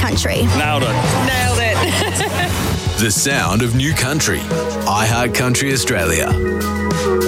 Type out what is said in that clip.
Country. Nailed it. Nailed it. The sound of New Country. iHeart Country Australia.